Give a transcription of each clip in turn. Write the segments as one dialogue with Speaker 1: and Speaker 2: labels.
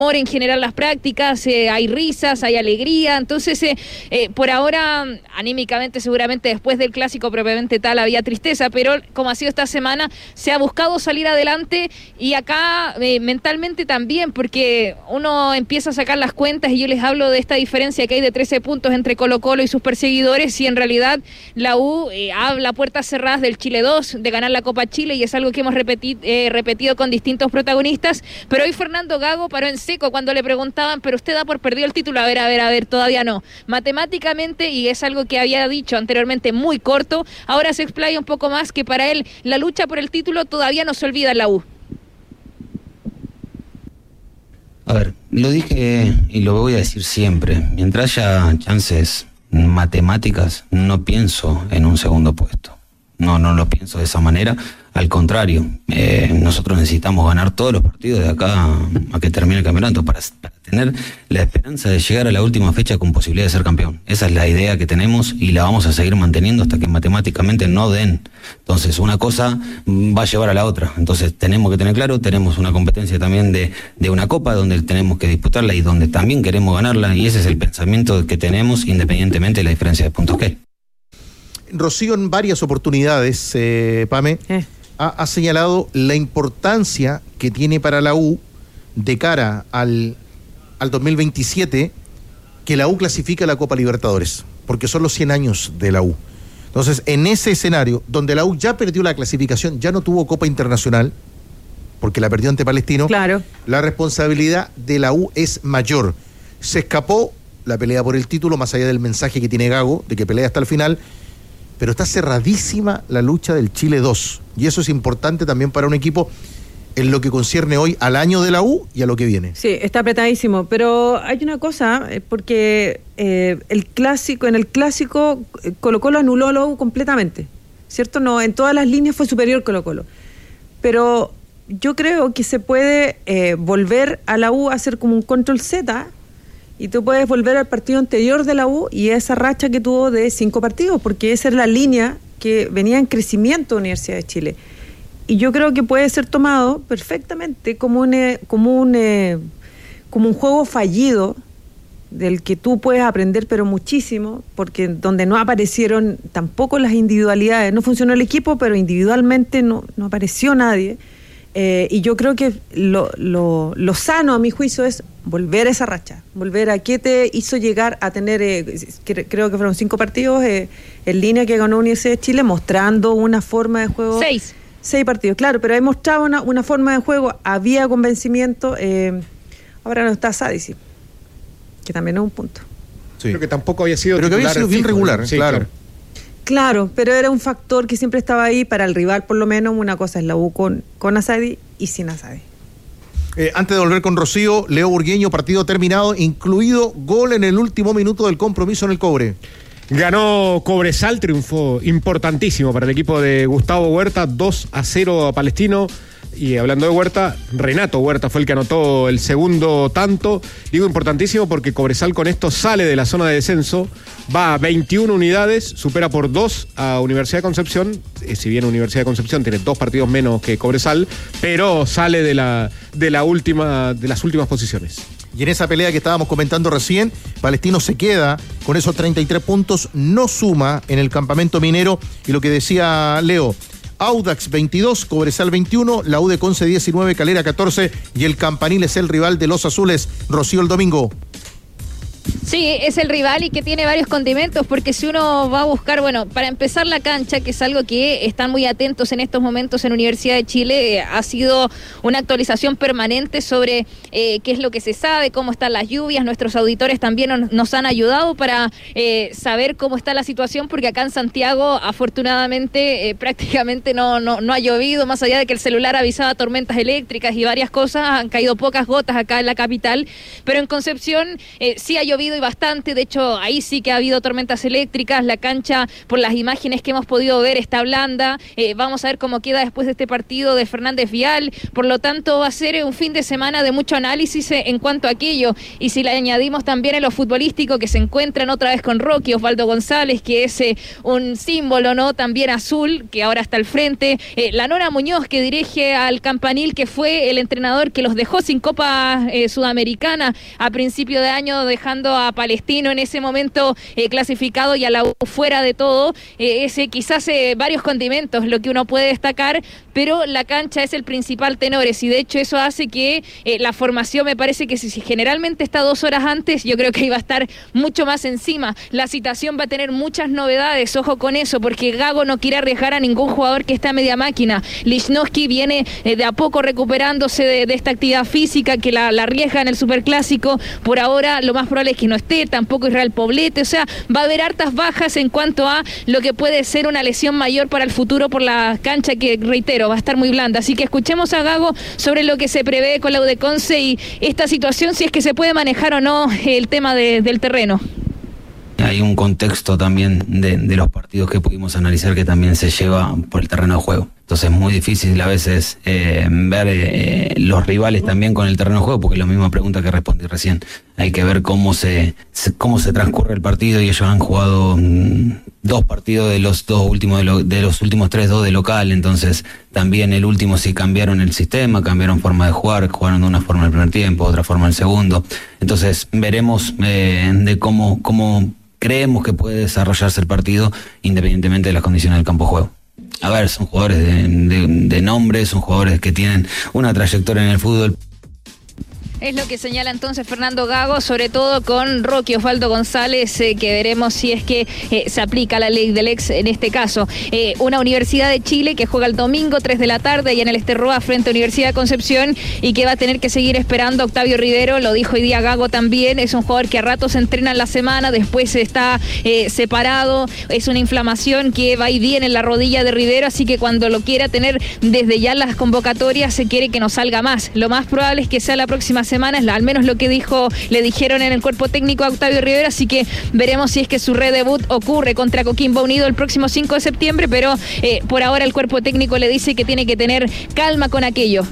Speaker 1: en general las prácticas, hay risas, hay alegría, entonces por ahora anímicamente seguramente después del clásico propiamente tal había tristeza, pero como ha sido esta semana se ha buscado salir adelante y acá mentalmente también, porque uno empieza a sacar las cuentas y yo les hablo de esta diferencia que hay de 13 puntos entre Colo-Colo y sus perseguidores y en realidad la U habla puertas cerradas del Chile 2, de ganar la Copa Chile y es algo que hemos repetido con distintos protagonistas, pero hoy Fernando Gago paró en seco cuando le preguntaban, pero usted da por perdido el título, a ver, todavía no. Matemáticamente, y es algo que había dicho anteriormente muy corto, ahora se explaya un poco más que para él la lucha por el título todavía no se olvida en la U.
Speaker 2: A ver, lo dije y lo voy a decir siempre, mientras haya chances matemáticas, no pienso en un segundo puesto. No lo pienso de esa manera. Al contrario, nosotros necesitamos ganar todos los partidos de acá a que termine el campeonato para tener la esperanza de llegar a la última fecha con posibilidad de ser campeón. Esa es la idea que tenemos y la vamos a seguir manteniendo hasta que matemáticamente no den. Entonces, una cosa va a llevar a la otra. Entonces, tenemos que tener claro, tenemos una competencia también de una copa donde tenemos que disputarla y donde también queremos ganarla y ese es el pensamiento que tenemos independientemente de la diferencia de puntos que hay.
Speaker 3: Rocío en varias oportunidades, Pame, ha señalado la importancia que tiene para la U de cara al 2027 que la U clasifique a la Copa Libertadores, porque son los 100 años de la U. Entonces, en ese escenario, donde la U ya perdió la clasificación, ya no tuvo Copa Internacional, porque la perdió ante Palestino,
Speaker 4: claro,
Speaker 3: la responsabilidad de la U es mayor. Se escapó la pelea por el título, más allá del mensaje que tiene Gago, de que pelea hasta el final, pero está cerradísima la lucha del Chile 2. Y eso es importante también para un equipo en lo que concierne hoy al año de la U y a lo que viene.
Speaker 4: Sí, está apretadísimo. Pero hay una cosa, porque en el clásico Colo-Colo anuló a la U completamente, ¿cierto? No, en todas las líneas fue superior Colo-Colo. Pero yo creo que se puede volver a la U a hacer como un control Z. Y tú puedes volver al partido anterior de la U y esa racha que tuvo de 5 partidos, porque esa es la línea que venía en crecimiento de Universidad de Chile. Y yo creo que puede ser tomado perfectamente como un juego fallido del que tú puedes aprender, pero muchísimo, porque donde no aparecieron tampoco las individualidades. No funcionó el equipo, pero individualmente no apareció nadie. Y yo creo que lo sano a mi juicio es volver a esa racha, volver a qué te hizo llegar a tener, creo que fueron 5 partidos en línea que ganó Universidad de Chile, mostrando una forma de juego. 6 partidos, claro, pero he mostrado una forma de juego, había convencimiento, ahora no está Sadisi, que también es un punto.
Speaker 5: Sí. Creo que tampoco había sido,
Speaker 3: pero que había sido bien regular,
Speaker 5: sí,
Speaker 3: claro.
Speaker 4: Claro, pero era un factor que siempre estaba ahí para el rival, por lo menos. Una cosa es la U con Asadi y sin Asadi.
Speaker 3: Antes de volver con Rocío, Leo Burgueño, partido terminado, incluido gol en el último minuto del compromiso en el Cobre.
Speaker 5: Ganó Cobresal, triunfo importantísimo para el equipo de Gustavo Huerta, 2-0 a Palestino. Y hablando de Huerta, Renato Huerta fue el que anotó el segundo tanto. Digo importantísimo porque Cobresal con esto sale de la zona de descenso, va a 21 unidades, supera por 2 a Universidad de Concepción, si bien Universidad de Concepción tiene 2 partidos menos que Cobresal, pero sale de las últimas posiciones.
Speaker 3: Y en esa pelea que estábamos comentando recién, Palestino se queda con esos 33 puntos, no suma en el campamento minero, y lo que decía Leo, Audax 22, Cobresal 21, la U de Conce 19, Calera 14 y el Campanil es el rival de los azules. Rocío, el domingo.
Speaker 1: Sí, es el rival y que tiene varios condimentos, porque si uno va a buscar, bueno, para empezar la cancha, que es algo que están muy atentos en estos momentos en Universidad de Chile, ha sido una actualización permanente sobre qué es lo que se sabe, cómo están las lluvias. Nuestros auditores también nos han ayudado para saber cómo está la situación, porque acá en Santiago afortunadamente prácticamente no ha llovido, más allá de que el celular avisaba tormentas eléctricas y varias cosas, han caído pocas gotas acá en la capital, pero en Concepción sí ha llovido y bastante, de hecho ahí sí que ha habido tormentas eléctricas, la cancha por las imágenes que hemos podido ver está blanda, vamos a ver cómo queda después de este partido de Fernández Vial, por lo tanto va a ser un fin de semana de mucho análisis en cuanto a aquello, y si le añadimos también en lo futbolístico que se encuentran otra vez con Rocky, Osvaldo González, que es un símbolo, ¿no? También azul, que ahora está al frente, la Nora Muñoz, que dirige al Campanil, que fue el entrenador que los dejó sin Copa Sudamericana a principio de año, dejando a Palestino en ese momento clasificado y a la U fuera de todo, quizás varios condimentos lo que uno puede destacar, pero la cancha es el principal tenor, y de hecho eso hace que la formación, me parece que si generalmente está 2 horas antes, yo creo que iba a estar mucho más encima. La citación va a tener muchas novedades, ojo con eso, porque Gago no quiere arriesgar a ningún jugador que está a media máquina. Lichnowsky viene de a poco recuperándose de esta actividad física que la arriesga en el Superclásico. Por ahora lo más probable es que no esté, tampoco Israel Poblete, o sea, va a haber hartas bajas en cuanto a lo que puede ser una lesión mayor para el futuro por la cancha, que reitero, va a estar muy blanda. Así que escuchemos a Gago sobre lo que se prevé con la U de Conce y esta situación, si es que se puede manejar o no el tema del terreno.
Speaker 2: Hay un contexto también de los partidos que pudimos analizar que también se lleva por el terreno de juego. Entonces es muy difícil a veces ver los rivales también con el terreno de juego, porque es la misma pregunta que respondí recién. Hay que ver cómo se transcurre el partido, y ellos han jugado 2 partidos de los últimos 3, 2 de local. Entonces también el último sí cambiaron el sistema, cambiaron forma de jugar, jugaron de una forma el primer tiempo, otra forma el segundo. Entonces veremos de cómo creemos que puede desarrollarse el partido independientemente de las condiciones del campo de juego. A ver, son jugadores de nombre, son jugadores que tienen una trayectoria en el fútbol.
Speaker 1: Es lo que señala entonces Fernando Gago, sobre todo con Rocky Osvaldo González, que veremos si es que se aplica la ley del ex en este caso. Una Universidad de Chile que juega el domingo 3 de la tarde y en el Esterroa frente a Universidad de Concepción, y que va a tener que seguir esperando a Octavio Rivero, lo dijo hoy día Gago también. Es un jugador que a ratos entrena en la semana, después está separado, es una inflamación que va y viene en la rodilla de Rivero, así que cuando lo quiera tener desde ya las convocatorias se quiere que no salga más. Lo más probable es que sea la próxima semana, es al menos lo que le dijeron en el cuerpo técnico a Octavio Rivera, así que veremos si es que su redebut ocurre contra Coquimbo Unido el próximo 5 de septiembre, pero por ahora el cuerpo técnico le dice que tiene que tener calma con aquello.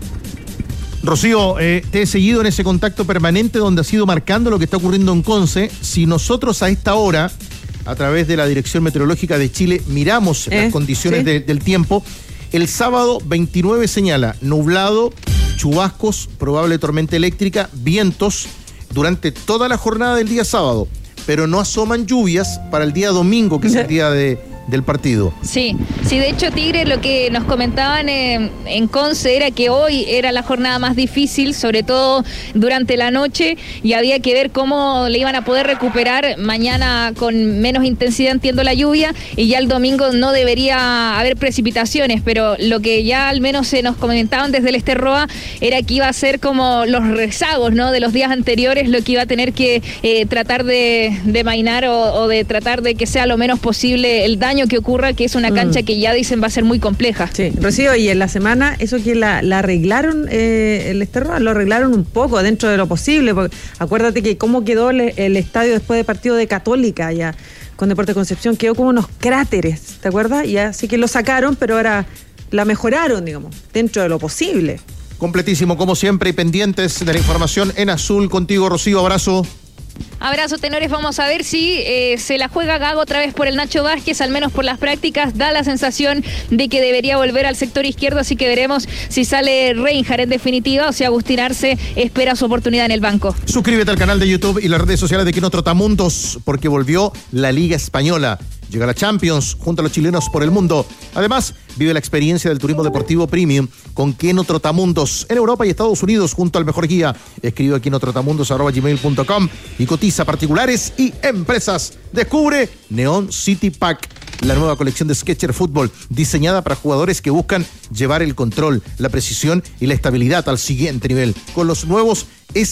Speaker 3: Rocío, te he seguido en ese contacto permanente donde has ido marcando lo que está ocurriendo en Conce. Si nosotros a esta hora, a través de la Dirección Meteorológica de Chile, miramos las condiciones del tiempo, el sábado 29 señala nublado, chubascos, probable tormenta eléctrica, vientos durante toda la jornada del día sábado, pero no asoman lluvias para el día domingo, que es el día del partido.
Speaker 1: Sí, de hecho, Tigre, lo que nos comentaban en Conce era que hoy era la jornada más difícil, sobre todo durante la noche, y había que ver cómo le iban a poder recuperar mañana con menos intensidad, entiendo, la lluvia, y ya el domingo no debería haber precipitaciones, pero lo que ya al menos se nos comentaban desde el Esterroa era que iba a ser como los rezagos, ¿no?, de los días anteriores, lo que iba a tener que tratar de mainar o de tratar de que sea lo menos posible el daño que ocurra, que es una cancha que ya dicen va a ser muy compleja.
Speaker 4: Sí, Rocío, y en la semana eso que la arreglaron, el Esterroa lo arreglaron un poco dentro de lo posible, porque acuérdate que cómo quedó el estadio después del partido de Católica ya con Deportes Concepción, quedó como unos cráteres, ¿te acuerdas? Y así que lo sacaron, pero ahora la mejoraron, digamos, dentro de lo posible.
Speaker 3: Completísimo, como siempre, y pendientes de la información en azul contigo, Rocío, abrazo.
Speaker 1: Abrazo, tenores. Vamos a ver si se la juega Gago otra vez por el Nacho Vázquez, al menos por las prácticas da la sensación de que debería volver al sector izquierdo, así que veremos si sale Reinhardt en definitiva o si Agustín Arce espera su oportunidad en el banco.
Speaker 3: Suscríbete al canal de YouTube y las redes sociales de Kino Trotamundos, porque volvió la Liga Española. Llega la Champions junto a los chilenos por el mundo. Además, vive la experiencia del turismo deportivo premium con Kino Trotamundos en Europa y Estados Unidos junto al mejor guía. Escribe a kinotrotamundos@gmail.com y cotiza particulares y empresas. Descubre Neon City Pack, la nueva colección de Skechers Fútbol, diseñada para jugadores que buscan llevar el control, la precisión y la estabilidad al siguiente nivel. Con los nuevos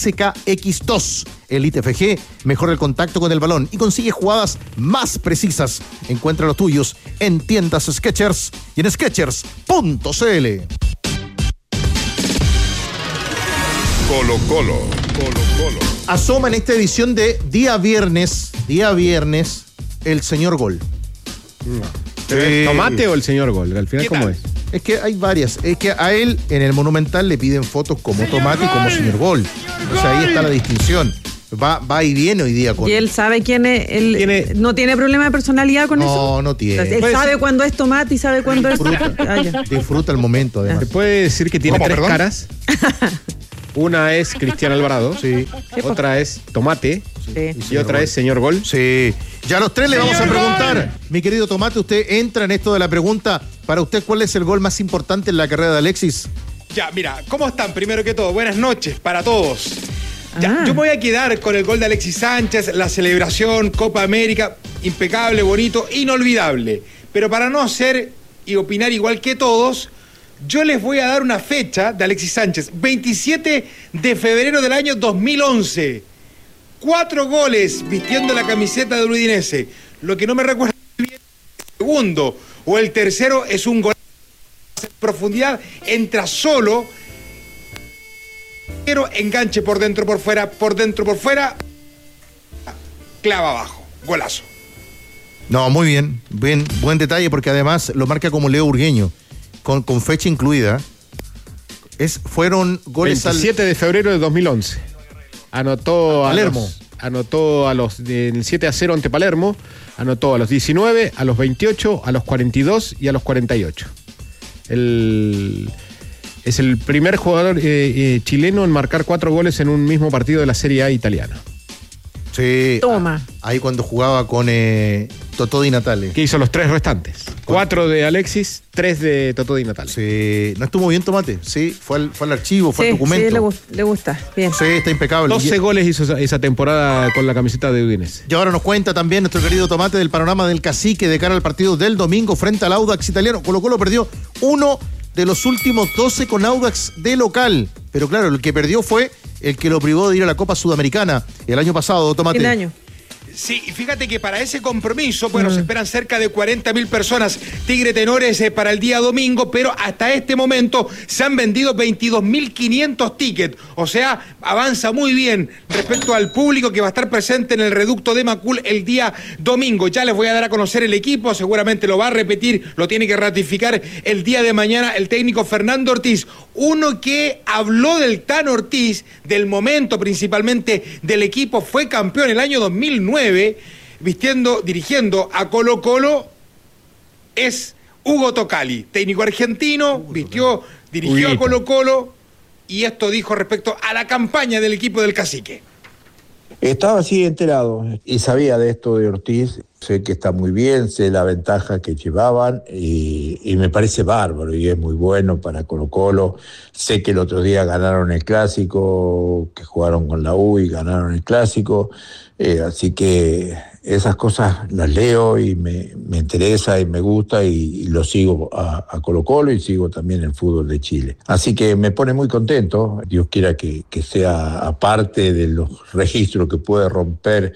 Speaker 3: SKX2 Elite FG, mejora el contacto con el balón y consigue jugadas más precisas. Encuentra los tuyos en tiendas Skechers y en Skechers.cl.
Speaker 6: Colo-Colo.
Speaker 3: Asoma en esta edición de Día Viernes, el señor Gol.
Speaker 5: ¿Tomate o el señor Gol? Al final, ¿cómo es?
Speaker 3: Es que hay varias. Es que a él en el Monumental le piden fotos como Tomate y como señor Gol. O sea, ahí está la distinción. Va y viene hoy día con...
Speaker 4: ¿Y él sabe quién es? ¿No tiene problema de personalidad con eso?
Speaker 3: No tiene.
Speaker 4: Él sabe cuándo es Tomate y sabe cuándo es...
Speaker 3: Disfruta el momento, además.
Speaker 5: ¿Se puede decir que tiene tres caras? Una es Cristian Alvarado,
Speaker 3: sí.
Speaker 5: Otra es Tomate,
Speaker 4: sí.
Speaker 5: Y otra es señor Gol.
Speaker 3: Sí. Ya a los tres le vamos a preguntar. Mi querido Tomate, usted entra en esto de la pregunta. Para usted, ¿cuál es el gol más importante en la carrera de Alexis?
Speaker 7: Ya, mira, ¿cómo están? Primero que todo, buenas noches para todos. Ya, yo me voy a quedar con el gol de Alexis Sánchez, la celebración, Copa América, impecable, bonito, inolvidable. Pero para no ser y opinar igual que todos, yo les voy a dar una fecha de Alexis Sánchez, 27 de febrero del año 2011. 4 goles vistiendo la camiseta del Udinese. Lo que no me recuerda bien es el segundo o el tercero es un gol en profundidad, entra solo, pero enganche por dentro, por fuera, clava abajo, golazo.
Speaker 3: No, muy bien, buen detalle porque además lo marca como Leo Burgueño, con fecha incluida. Fueron goles
Speaker 5: 27 de febrero de 2011. Anotó a
Speaker 3: Palermo.
Speaker 5: Anotó a los del 7-0 ante Palermo, anotó a los 19, a los 28, a los 42 y a los 48. Es el primer jugador chileno en marcar 4 goles en un mismo partido de la Serie A italiana.
Speaker 3: Sí.
Speaker 4: Toma.
Speaker 3: Ahí cuando jugaba con Totò Di Natale.
Speaker 5: Que hizo los 3 restantes. 4 de Alexis, 3 de Totò Di Natale.
Speaker 3: Sí. ¿No estuvo bien, Tomate? Sí, fue al archivo, fue al documento.
Speaker 4: Sí, le gusta. Bien.
Speaker 3: Sí, está impecable.
Speaker 5: 12 goles hizo esa temporada con la camiseta de Udinese.
Speaker 3: Y ahora nos cuenta también nuestro querido Tomate del panorama del Cacique de cara al partido del domingo frente al Audax italiano. Colo-Colo perdió uno de los últimos 12 con Audax de local. Pero claro, el que perdió fue el que lo privó de ir a la Copa Sudamericana el año pasado, Tomate.
Speaker 4: El año.
Speaker 7: Sí, fíjate que para ese compromiso, bueno, se esperan cerca de 40.000 personas Tigre Tenores para el día domingo, pero hasta este momento se han vendido 22.500 tickets. O sea, avanza muy bien respecto al público que va a estar presente en el reducto de Macul el día domingo. Ya les voy a dar a conocer el equipo, seguramente lo va a repetir, lo tiene que ratificar el día de mañana el técnico Fernando Ortiz. Uno que habló del Tan Ortiz, del momento principalmente del equipo, fue campeón el año 2009, dirigiendo a Colo-Colo, es Hugo Tocali, técnico argentino, dirigió a Colo-Colo, y esto dijo respecto a la campaña del equipo del Cacique.
Speaker 8: Estaba así enterado y sabía de esto de Ortiz, sé que está muy bien, sé la ventaja que llevaban y me parece bárbaro y es muy bueno para Colo-Colo. Sé que el otro día ganaron el Clásico, que jugaron con la U y ganaron el Clásico, así que esas cosas las leo y me interesa y me gusta y lo sigo a Colo-Colo y sigo también el fútbol de Chile. Así que me pone muy contento, Dios quiera que sea aparte de los registros que puede romper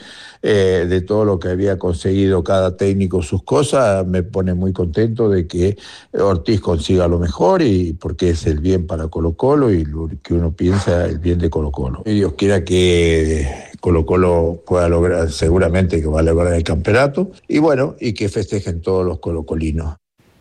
Speaker 8: de todo lo que había conseguido cada técnico sus cosas, me pone muy contento de que Ortiz consiga lo mejor y porque es el bien para Colo-Colo y lo que uno piensa el bien de Colo-Colo. Y Dios quiera que Colo-Colo pueda lograr, seguramente que va a lograr el campeonato y bueno, y que festejen todos los colocolinos.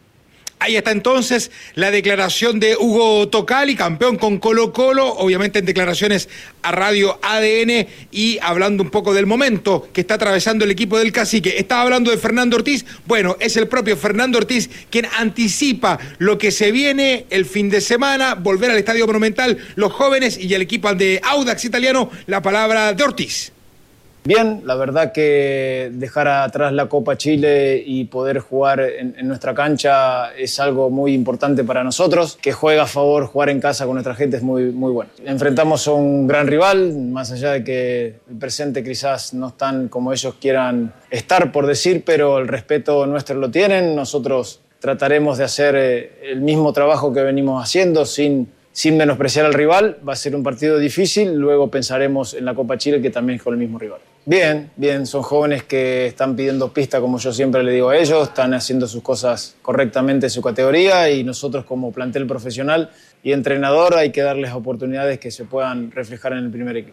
Speaker 7: Ahí está entonces la declaración de Hugo Tocali, campeón con Colo-Colo, obviamente en declaraciones a Radio ADN y hablando un poco del momento que está atravesando el equipo del Cacique. Estaba hablando de Fernando Ortiz, bueno, es el propio Fernando Ortiz quien anticipa lo que se viene el fin de semana, volver al Estadio Monumental, los jóvenes y el equipo de Audax italiano, la palabra de Ortiz.
Speaker 9: Bien, la verdad que dejar atrás la Copa Chile y poder jugar en nuestra cancha es algo muy importante para nosotros. Que juega a favor jugar en casa con nuestra gente es muy, muy bueno. Enfrentamos a un gran rival, más allá de que el presente quizás no están como ellos quieran estar, por decir, pero el respeto nuestro lo tienen. Nosotros trataremos de hacer el mismo trabajo que venimos haciendo sin menospreciar al rival. Va a ser un partido difícil, luego pensaremos en la Copa Chile, que también es con el mismo rival. Bien, son jóvenes que están pidiendo pista, como yo siempre le digo a ellos, están haciendo sus cosas correctamente en su categoría y nosotros como plantel profesional y entrenador, hay que darles oportunidades que se puedan reflejar en el primer equipo.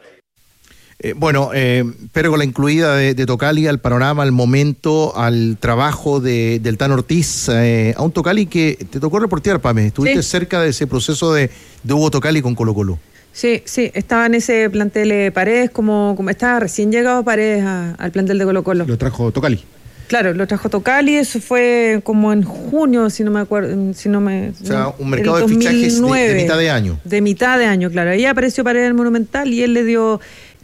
Speaker 3: Pero con la incluida de Tocali al panorama, al momento, al trabajo del Tan Ortiz, a un Tocali que te tocó reportear, Pame, estuviste cerca de ese proceso de Hugo Tocali con Colo-Colo.
Speaker 4: Sí, estaba en ese plantel Paredes, como estaba recién llegado Paredes al plantel de Colo-Colo.
Speaker 5: Lo trajo Tocali.
Speaker 4: Claro, lo trajo Tocali, eso fue como en junio, si no me acuerdo. Un
Speaker 3: mercado de fichajes de mitad de año.
Speaker 4: De mitad de año, claro. Ahí apareció Paredes en el Monumental y él le dio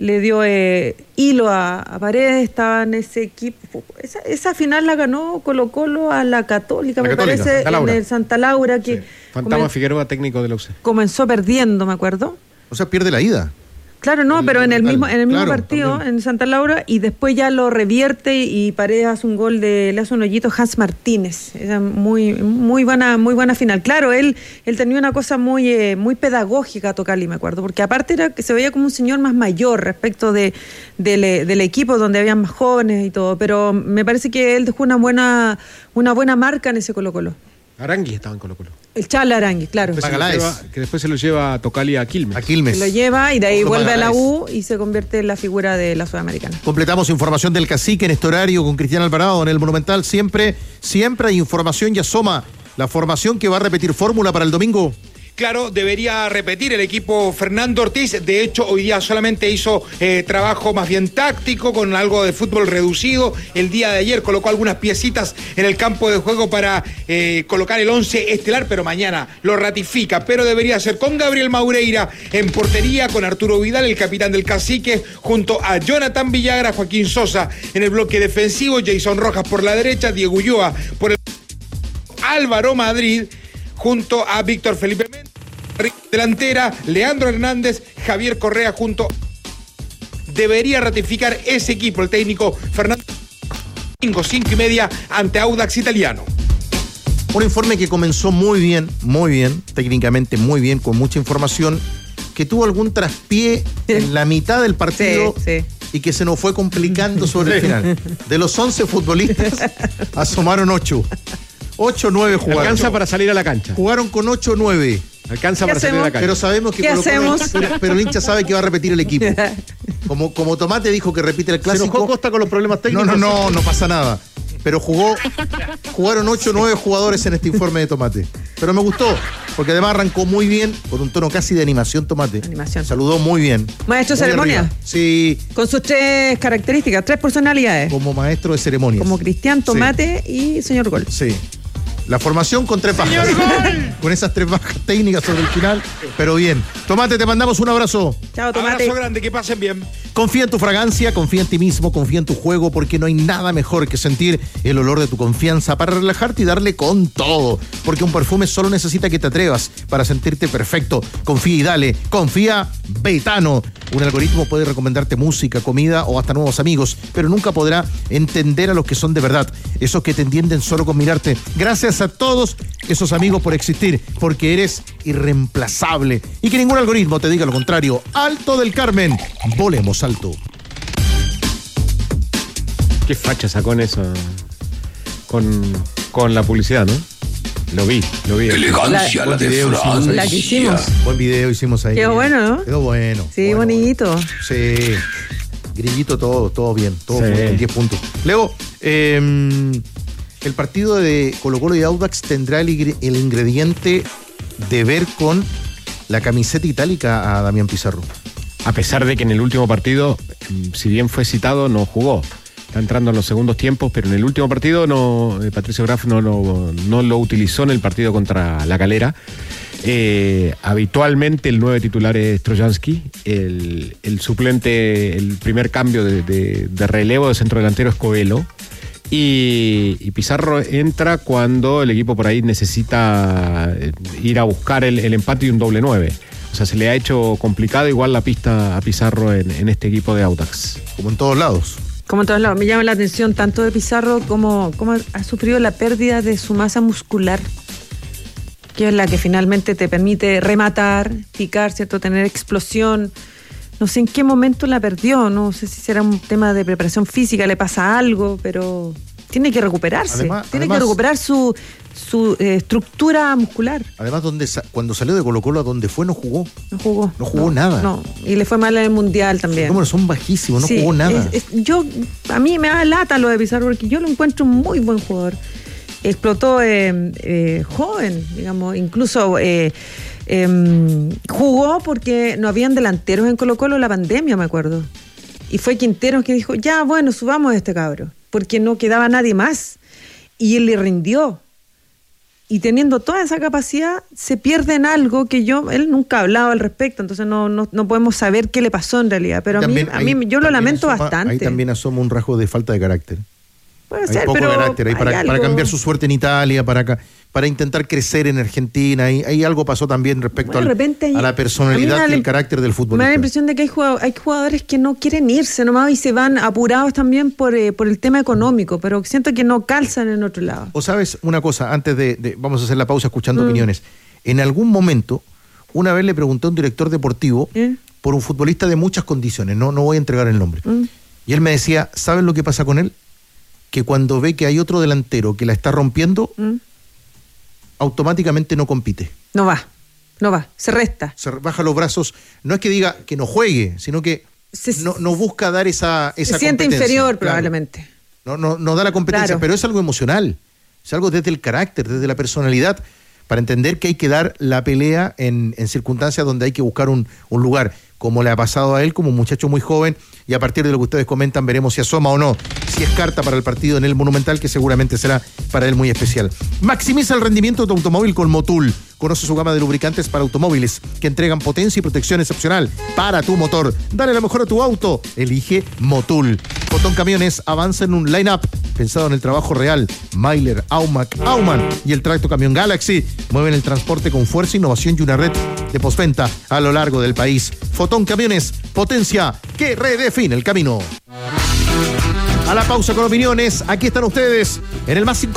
Speaker 4: hilo a Paredes, estaba en ese equipo. Esa final la ganó Colo-Colo a la Católica, me parece, en el Santa Laura. Que
Speaker 5: Fantasma Figueroa, técnico de la UC.
Speaker 4: Comenzó perdiendo, me acuerdo.
Speaker 3: O sea, pierde la ida.
Speaker 4: Claro, pero en el mismo partido, también. En Santa Laura, y después ya lo revierte y Paredes hace un gol, le hace un hoyito Hans Martínez. Esa muy buena final. Claro, él tenía una cosa muy pedagógica, Tocali, me acuerdo, porque aparte era que se veía como un señor más mayor respecto del equipo donde habían más jóvenes y todo, pero me parece que él dejó una buena marca en ese Colo-Colo.
Speaker 5: Arangui estaba en Colo-Colo.
Speaker 4: El Charles Arangui, claro.
Speaker 5: Que después se lo lleva a Tocali a Quilmes.
Speaker 4: Se lo lleva y de ahí vuelve a la U y se convierte en la figura de la Sudamericana.
Speaker 3: Completamos información del Cacique en este horario con Cristian Alvarado en el Monumental. Siempre hay información y asoma la formación que va a repetir fórmula para el domingo.
Speaker 7: Claro, debería repetir el equipo Fernando Ortiz. De hecho, hoy día solamente hizo trabajo más bien táctico, con algo de fútbol reducido. El día de ayer colocó algunas piecitas en el campo de juego para colocar el 11 estelar, pero mañana lo ratifica. Pero debería ser con Gabriel Maureira en portería, con Arturo Vidal, el capitán del Cacique, junto a Jonathan Villagra, Joaquín Sosa en el bloque defensivo, Jason Rojas por la derecha, Diego Ulloa por el Álvaro Madrid, junto a Víctor Felipe Méndez, delantera, Leandro Hernández, Javier Correa junto. Debería ratificar ese equipo el técnico Fernando 5:30 ante Audax Italiano.
Speaker 3: Un informe que comenzó muy bien, técnicamente muy bien, con mucha información, que tuvo algún traspié en la mitad del partido. Sí. Y que se nos fue complicando sobre el final. De los 11 futbolistas, asomaron 8. 8-9 jugaron.
Speaker 5: Alcanza para salir a la cancha.
Speaker 3: Jugaron con 8-9.
Speaker 5: Alcanza para salir a la cancha.
Speaker 3: Pero sabemos que pero el hincha sabe que va a repetir el equipo. Como Tomate dijo que repite el clásico.
Speaker 5: ¿Se enojó Costa con los problemas técnicos?
Speaker 3: No pasa nada. Pero jugaron 8-9 jugadores en este informe de Tomate. Pero me gustó, porque además arrancó muy bien, con un tono casi de animación Tomate. Saludó muy bien.
Speaker 4: Maestro de ceremonia.
Speaker 3: Arriba. Sí.
Speaker 4: Con sus 3 características, 3 personalidades.
Speaker 3: Como maestro de ceremonias.
Speaker 4: Como Cristian, Tomate y señor Gol.
Speaker 3: Sí. La formación con 3 bajas. Con esas 3 bajas técnicas sobre el final, pero bien. Tomate, te mandamos un abrazo.
Speaker 4: Chao, Tomate.
Speaker 7: Abrazo grande, que pasen bien.
Speaker 3: Confía en tu fragancia, confía en ti mismo, confía en tu juego, porque no hay nada mejor que sentir el olor de tu confianza para relajarte y darle con todo. Porque un perfume solo necesita que te atrevas para sentirte perfecto. Confía y dale. Confía Betano. Un algoritmo puede recomendarte música, comida o hasta nuevos amigos, pero nunca podrá entender a los que son de verdad, esos que te entienden solo con mirarte. Gracias a todos esos amigos por existir, porque eres irreemplazable. Y que ningún algoritmo te diga lo contrario. Alto del Carmen. Volemos alto.
Speaker 5: Qué facha sacó en eso con la publicidad, ¿no? Lo vi.
Speaker 6: Elegancia la de Francia.
Speaker 4: La que hicimos.
Speaker 3: Buen video hicimos ahí.
Speaker 4: Quedó bueno, ¿no?
Speaker 3: Quedó bueno.
Speaker 4: Sí,
Speaker 3: bueno,
Speaker 4: bonito.
Speaker 3: Sí. Grillito, todo bien. Todo en 10 puntos. Leo, el partido de Colo-Colo y Audax tendrá el ingrediente de ver con la camiseta itálica a Damián Pizarro.
Speaker 5: A pesar de que en el último partido, si bien fue citado, no jugó. Está entrando en los segundos tiempos, pero en el último partido Patricio Graf no lo utilizó en el partido contra La Calera. Habitualmente el 9 titular es Trojansky, el suplente, el primer cambio de relevo de centro delantero es Coelho, y Pizarro entra cuando el equipo por ahí necesita ir a buscar el empate y un doble 9. O sea, se le ha hecho complicado igual la pista a Pizarro en este equipo de Audax.
Speaker 3: Como en todos lados.
Speaker 4: Como en todos lados. Me llama la atención tanto de Pizarro como ha sufrido la pérdida de su masa muscular, que es la que finalmente te permite rematar, picar, ¿cierto? Tener explosión. No sé en qué momento la perdió, no sé si será un tema de preparación física, le pasa algo, pero tiene que recuperarse, tiene que recuperar su estructura muscular.
Speaker 3: Además, cuando salió de Colo-Colo, a donde fue, no jugó nada.
Speaker 4: No, y le fue mal en el Mundial también.
Speaker 3: Los números son bajísimos, no jugó nada.
Speaker 4: A mí me da lata lo de Pizarro, porque yo lo encuentro un muy buen jugador. Explotó joven, digamos, incluso jugó porque no habían delanteros en Colo-Colo la pandemia, me acuerdo. Y fue Quinteros que dijo, ya, bueno, subamos a este cabro, porque no quedaba nadie más. Y él le rindió. Y teniendo toda esa capacidad, se pierde en algo que él nunca ha hablado al respecto, entonces no podemos saber qué le pasó en realidad. Pero yo lo lamento bastante.
Speaker 3: Ahí también asoma un rasgo de falta de carácter.
Speaker 4: Puede
Speaker 3: hay
Speaker 4: ser,
Speaker 3: poco
Speaker 4: pero
Speaker 3: carácter ahí para cambiar su suerte en Italia, para intentar crecer en Argentina. Ahí algo pasó también respecto a la personalidad y el carácter del futbolista.
Speaker 4: Me da la impresión de que hay jugadores que no quieren irse nomás y se van apurados también por el tema económico, pero siento que no calzan en otro lado.
Speaker 3: O sabes una cosa, antes de vamos a hacer la pausa escuchando opiniones. En algún momento, una vez le pregunté a un director deportivo por un futbolista de muchas condiciones, no voy a entregar el nombre. Y él me decía, ¿sabes lo que pasa con él? Que cuando ve que hay otro delantero que la está rompiendo, automáticamente no compite.
Speaker 4: No va, se resta.
Speaker 3: Se baja los brazos, no es que diga que no juegue, sino que no busca dar esa
Speaker 4: se siente inferior, probablemente.
Speaker 3: No da la competencia, pero es algo emocional, es algo desde el carácter, desde la personalidad, para entender que hay que dar la pelea en circunstancias donde hay que buscar un lugar, como le ha pasado a él como un muchacho muy joven, y a partir de lo que ustedes comentan veremos si asoma o no, si es carta para el partido en el Monumental, que seguramente será para él muy especial. Maximiza el rendimiento de tu automóvil con Motul. Conoce su gama de lubricantes para automóviles que entregan potencia y protección excepcional para tu motor. Dale la mejor a tu auto. Elige Motul. Fotón Camiones avanza en un line-up pensado en el trabajo real. Myler, Aumac, Auman y el tracto camión Galaxy mueven el transporte con fuerza, innovación y una red de postventa a lo largo del país. Fotón Camiones, potencia que redefine el camino. A la pausa con opiniones, aquí están ustedes en el más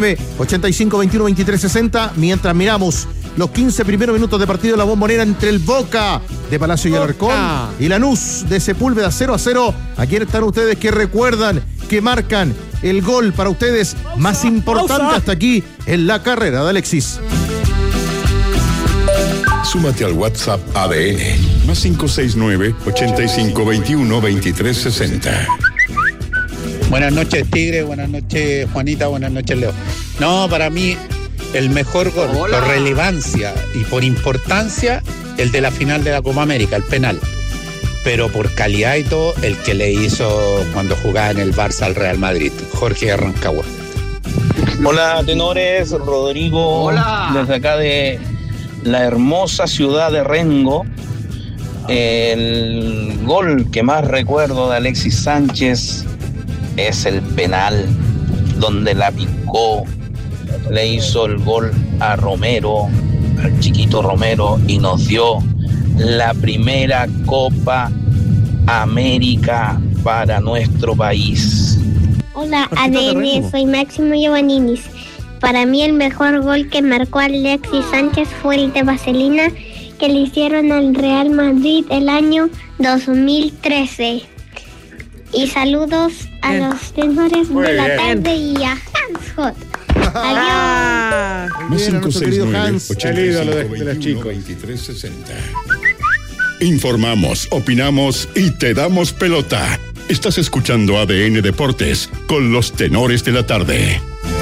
Speaker 3: 569-8521-2360, mientras miramos los 15 primeros minutos de partido de la Bombonera entre el Boca de Palacio y Alarcón y Lanús de Sepúlveda 0-0. Aquí están ustedes que recuerdan, que marcan el gol para ustedes más importante hasta aquí en la carrera de Alexis.
Speaker 6: Súmate al WhatsApp ADN, más 569-8521-2360.
Speaker 10: Buenas noches, Tigre. Buenas noches, Juanita. Buenas noches, Leo. No, para mí, el mejor gol, por relevancia y por importancia, el de la final de la Copa América, el penal. Pero por calidad y todo, el que le hizo cuando jugaba en el Barça al Real Madrid, Jorge Arrancagua.
Speaker 11: Hola, tenores. Rodrigo.
Speaker 12: Hola.
Speaker 11: Desde acá de la hermosa ciudad de Rengo. El gol que más recuerdo de Alexis Sánchez es el penal donde la picó, le hizo el gol a Romero, al chiquito Romero, y nos dio la primera Copa América para nuestro país.
Speaker 13: Hola, ADN, soy Máximo Giovaninis. Para mí el mejor gol que marcó Alexis Sánchez fue el de Vaselina que le hicieron al Real Madrid el año 2013. Y saludos a los tenores de la tarde y a Hans Hot. Adiós.
Speaker 6: Más 569-8521-2360. Informamos, opinamos y te damos pelota. Estás escuchando ADN Deportes con los tenores de la tarde.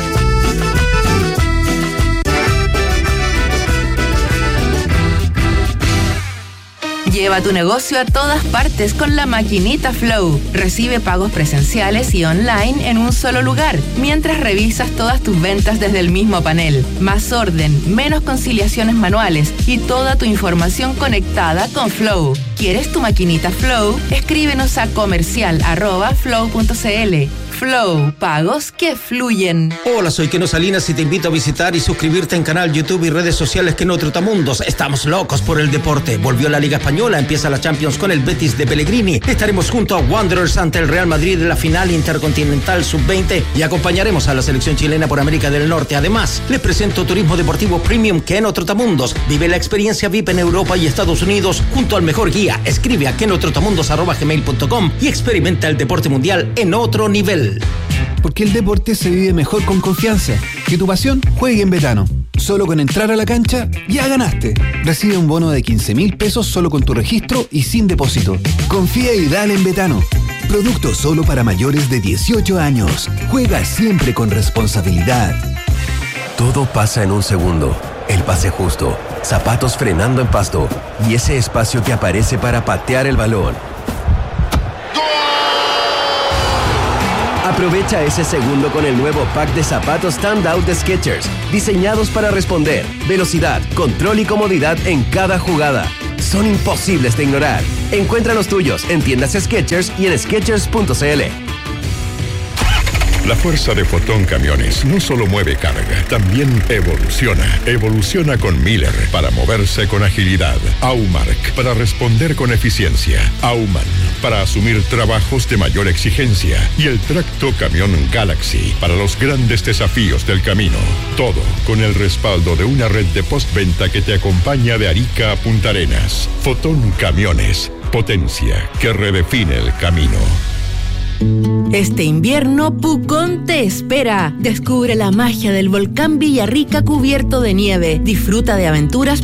Speaker 14: Lleva tu negocio a todas partes con la maquinita Flow. Recibe pagos presenciales y online en un solo lugar, mientras revisas todas tus ventas desde el mismo panel. Más orden, menos conciliaciones manuales y toda tu información conectada con Flow. ¿Quieres tu maquinita Flow? Escríbenos a comercial@flow.cl. Flow, pagos que fluyen.
Speaker 15: Hola, soy Keno Salinas y te invito a visitar y suscribirte en canal YouTube y redes sociales Keno Trotamundos. Estamos locos por el deporte. Volvió la Liga Española, empieza la Champions con el Betis de Pellegrini. Estaremos junto a Wanderers ante el Real Madrid en la final Intercontinental Sub-20 y acompañaremos a la selección chilena por América del Norte. Además, les presento Turismo Deportivo Premium Keno Trotamundos. Vive la experiencia VIP en Europa y Estados Unidos junto al mejor guía. Escribe a kenotrotamundos@gmail.com y experimenta el deporte mundial en otro nivel.
Speaker 12: porque el deporte se vive mejor con confianza. Que tu pasión juegue en Betano. Solo con entrar a la cancha, ya ganaste. Recibe un bono de 15.000 pesos solo con tu registro y sin depósito. Confía y dale en Betano. Producto solo para mayores de 18 años. Juega siempre con responsabilidad.
Speaker 16: Todo pasa en un segundo. El pase justo, zapatos frenando en pasto y ese espacio que aparece para patear el balón. Aprovecha ese segundo con el nuevo pack de zapatos Standout de Skechers, diseñados para responder, velocidad, control y comodidad en cada jugada. Son imposibles de ignorar. Encuentra los tuyos en tiendas Skechers y en Skechers.cl.
Speaker 6: La fuerza de Fotón Camiones no solo mueve carga, también evoluciona. Evoluciona con Miller para moverse con agilidad. Aumark para responder con eficiencia. Auman para asumir trabajos de mayor exigencia. Y el tracto camión Galaxy para los grandes desafíos del camino. Todo con el respaldo de una red de postventa que te acompaña de Arica a Punta Arenas. Fotón Camiones, potencia que redefine el camino.
Speaker 14: Este invierno, Pucón te espera. Descubre la magia del volcán Villarrica cubierto de nieve. Disfruta de aventuras